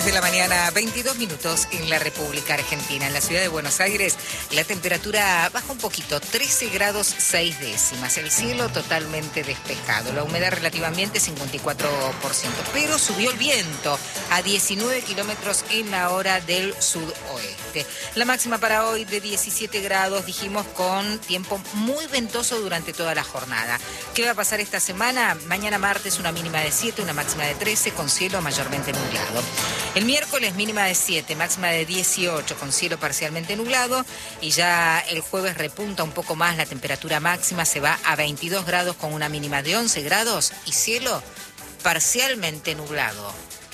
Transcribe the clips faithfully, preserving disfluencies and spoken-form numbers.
de la mañana, veintidós minutos en la República Argentina. En la ciudad de Buenos Aires, la temperatura baja un poquito, trece grados seis décimas. El cielo totalmente despejado. La humedad relativamente cincuenta y cuatro por ciento. Pero subió el viento a diecinueve kilómetros en la hora del sudoeste. La máxima para hoy de diecisiete grados, dijimos, con tiempo muy ventoso durante toda la jornada. ¿Qué va a pasar esta semana? Mañana martes una mínima de siete, una máxima de trece, con cielo mayormente nublado. El miércoles mínima de siete, máxima de dieciocho, con cielo parcialmente nublado. Y ya el jueves repunta un poco más, la temperatura máxima se va a veintidós grados con una mínima de once grados y cielo parcialmente nublado.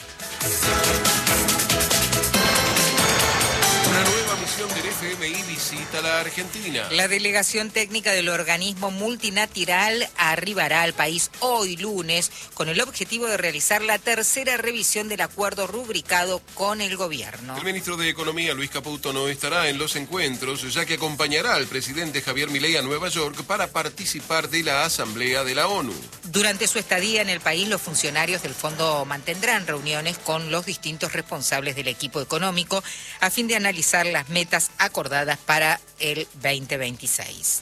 Una nueva misión del F M I visita la Argentina. La delegación técnica del organismo multilateral arribará al país hoy lunes con el objetivo de realizar la tercera revisión del acuerdo rubricado con el gobierno. El ministro de Economía, Luis Caputo, no estará en los encuentros, ya que acompañará al presidente Javier Milei a Nueva York para participar de la Asamblea de la ONU. Durante su estadía en el país, los funcionarios del fondo mantendrán reuniones con los distintos responsables del equipo económico a fin de analizar las metas acordadas para el veinte veintiséis.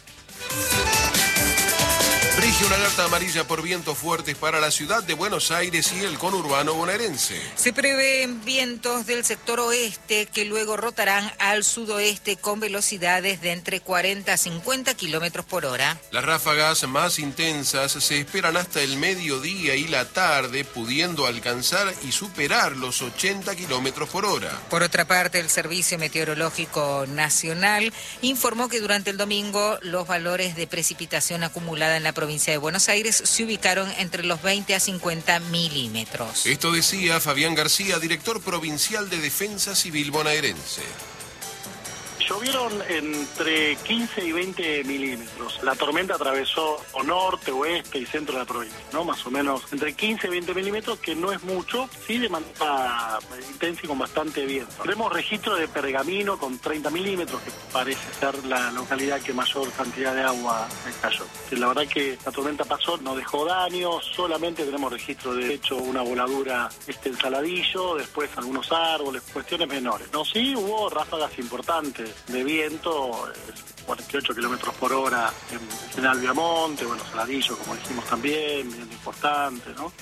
Rige una alerta amarilla por vientos fuertes para la ciudad de Buenos Aires y el conurbano bonaerense. Se prevén vientos del sector oeste que luego rotarán al sudoeste con velocidades de entre cuarenta a cincuenta kilómetros por hora. Las ráfagas más intensas se esperan hasta el mediodía y la tarde, pudiendo alcanzar y superar los ochenta kilómetros por hora. Por otra parte, el Servicio Meteorológico Nacional informó que durante el domingo los valores de precipitación acumulada en la provincia de Buenos Aires se ubicaron entre los veinte a cincuenta milímetros. Esto decía Fabián García, director provincial de Defensa Civil bonaerense. Llovieron entre quince y veinte milímetros. La tormenta atravesó o norte, oeste y centro de la provincia, ¿no? Más o menos entre quince y veinte milímetros, que no es mucho, sí de manera intensa y con bastante viento. Tenemos registro de Pergamino con treinta milímetros, que parece ser la localidad que mayor cantidad de agua cayó. La verdad que la tormenta pasó, no dejó daño, solamente tenemos registro de hecho una voladura este en Saladillo, después algunos árboles, cuestiones menores. No, sí hubo ráfagas importantes de viento, cuarenta y ocho kilómetros por hora en General Viamonte, bueno, Saladillo, como dijimos también, bien importante, ¿no?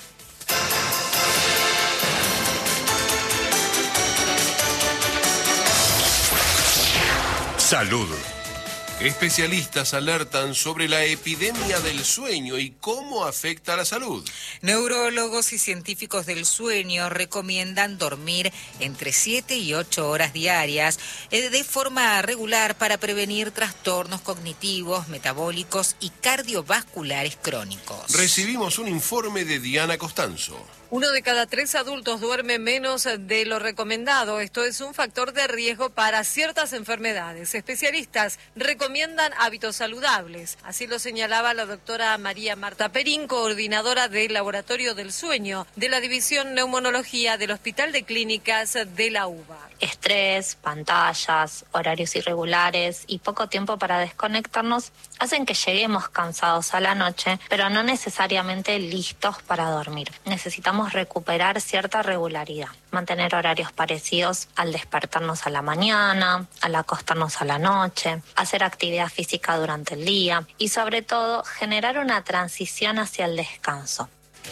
Salud. Especialistas alertan sobre la epidemia del sueño y cómo afecta a la salud. Neurólogos y científicos del sueño recomiendan dormir entre siete y ocho horas diarias de forma regular para prevenir trastornos cognitivos, metabólicos y cardiovasculares crónicos. Recibimos un informe de Diana Costanzo. Uno de cada tres adultos duerme menos de lo recomendado. Esto es un factor de riesgo para ciertas enfermedades. Especialistas recomiendan hábitos saludables. Así lo señalaba la doctora María Marta Perín, coordinadora del Laboratorio del Sueño de la División Neumonología del Hospital de Clínicas de la U B A. Estrés, pantallas, horarios irregulares y poco tiempo para desconectarnos hacen que lleguemos cansados a la noche, pero no necesariamente listos para dormir. Necesitamos recuperar cierta regularidad, mantener horarios parecidos al despertarnos a la mañana, al acostarnos a la noche, hacer actividad física durante el día y sobre todo generar una transición hacia el descanso.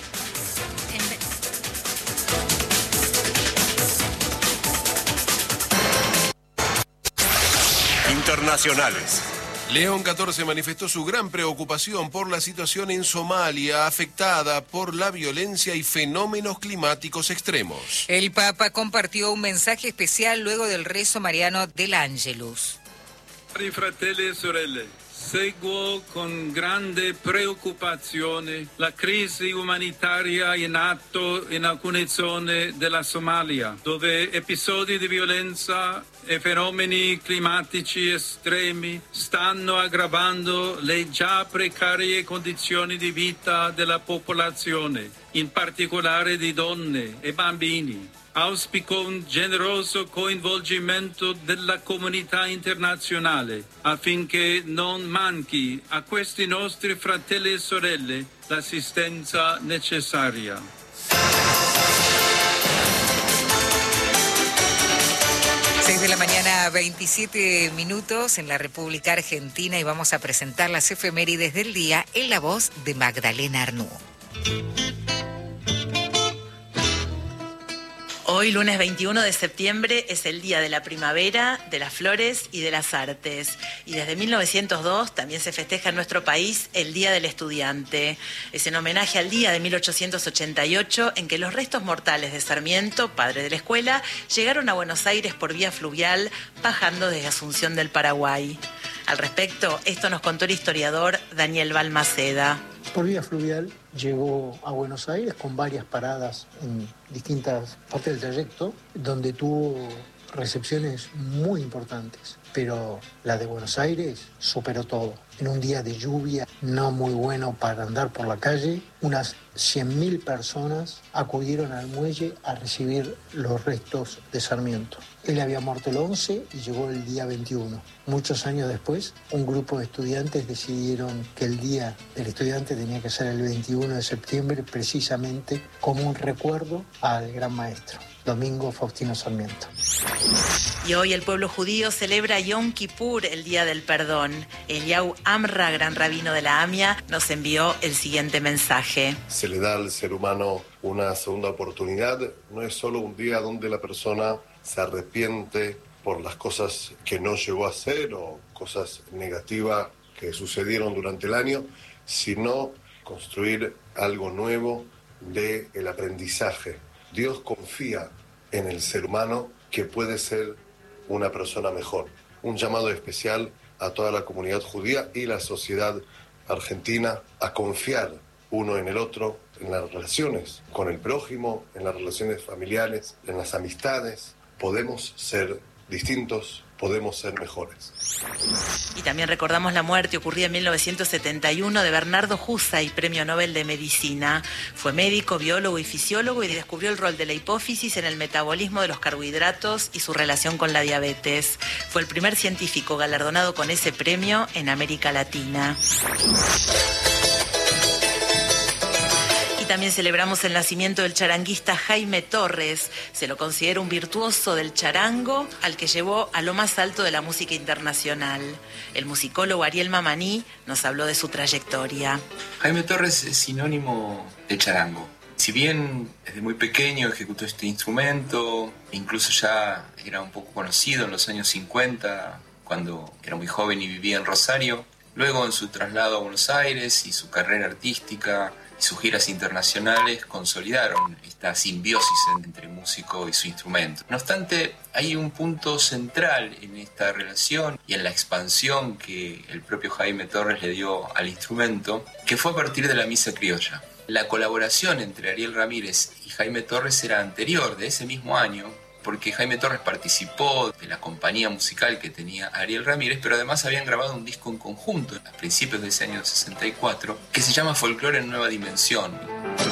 Internacionales. León catorce manifestó su gran preocupación por la situación en Somalia, afectada por la violencia y fenómenos climáticos extremos. El Papa compartió un mensaje especial luego del rezo mariano del Ángelus. Cari fratelli e sorelle, seguo con grande preoccupazione la crisi umanitaria in atto in alcune zone della Somalia, dove episodi di violenza e fenomeni climatici estremi stanno aggravando le già precarie condizioni di vita della popolazione, in particolare di donne e bambini. Auspico un generoso coinvolgimento della comunità internazionale affinché non manchi a questi nostri fratelli e sorelle l'assistenza necessaria. una veintisiete minutos en la República Argentina y vamos a presentar las efemérides del día en la voz de Magdalena Arnú. Hoy, lunes veintiuno de septiembre, es el Día de la Primavera, de las Flores y de las Artes. Y desde mil novecientos dos también se festeja en nuestro país el Día del Estudiante. Es en homenaje al día de mil ochocientos ochenta y ocho en que los restos mortales de Sarmiento, padre de la escuela, llegaron a Buenos Aires por vía fluvial, bajando desde Asunción del Paraguay. Al respecto, esto nos contó el historiador Daniel Balmaceda. Por vía fluvial llegó a Buenos Aires con varias paradas en distintas partes del trayecto, donde tuvo recepciones muy importantes, pero la de Buenos Aires superó todo. En un día de lluvia no muy bueno para andar por la calle, unas cien mil personas acudieron al muelle a recibir los restos de Sarmiento. Él había muerto el once y llegó el día veintiuno. Muchos años después, un grupo de estudiantes decidieron que el Día del Estudiante tenía que ser el veintiuno de septiembre, precisamente como un recuerdo al gran maestro, Domingo Faustino Sarmiento. Y hoy el pueblo judío celebra Yom Kippur, el Día del Perdón. Eliyahu Amra, gran rabino de la A M I A, nos envió el siguiente mensaje. Se le da al ser humano una segunda oportunidad. No es solo un día donde la persona se arrepiente por las cosas que no llegó a hacer o cosas negativas que sucedieron durante el año, sino construir algo nuevo del aprendizaje. Dios confía en el ser humano que puede ser una persona mejor. Un llamado especial a toda la comunidad judía y la sociedad argentina a confiar uno en el otro, en las relaciones con el prójimo, en las relaciones familiares, en las amistades. Podemos ser distintos, podemos ser mejores. Y también recordamos la muerte ocurrida en mil novecientos setenta y uno de Bernardo Husay, premio Nobel de Medicina. Fue médico, biólogo y fisiólogo y descubrió el rol de la hipófisis en el metabolismo de los carbohidratos y su relación con la diabetes. Fue el primer científico galardonado con ese premio en América Latina. También celebramos el nacimiento del charanguista Jaime Torres. Se lo considera un virtuoso del charango al que llevó a lo más alto de la música internacional. El musicólogo Ariel Mamaní nos habló de su trayectoria. Jaime Torres es sinónimo de charango. Si bien desde muy pequeño ejecutó este instrumento, incluso ya era un poco conocido en los años cincuenta, cuando era muy joven y vivía en Rosario. Luego, en su traslado a Buenos Aires y su carrera artística y sus giras internacionales consolidaron esta simbiosis entre músico y su instrumento. No obstante, hay un punto central en esta relación y en la expansión que el propio Jaime Torres le dio al instrumento, que fue a partir de la misa criolla. La colaboración entre Ariel Ramírez y Jaime Torres era anterior, de ese mismo año, porque Jaime Torres participó de la compañía musical que tenía Ariel Ramírez, pero además habían grabado un disco en conjunto a principios de ese año sesenta y cuatro, que se llama Folclore en Nueva Dimensión.